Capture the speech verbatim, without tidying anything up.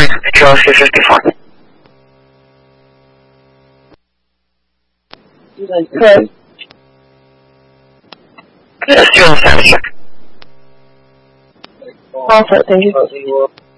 Sorry, Control three fifty-four. Hello. Just doing a sound check. Awesome, thank you.